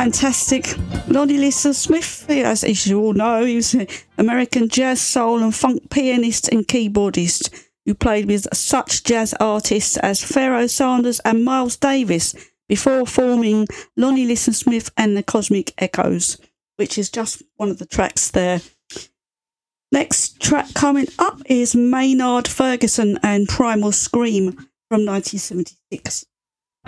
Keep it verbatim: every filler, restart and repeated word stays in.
fantastic Lonnie Liston Smith, as you all know. He was an American jazz, soul and funk pianist and keyboardist who played with such jazz artists as Pharoah Sanders and Miles Davis before forming Lonnie Liston Smith and the Cosmic Echoes, which is just one of the tracks there. Next track coming up is Maynard Ferguson and Primal Scream from nineteen seventy-six.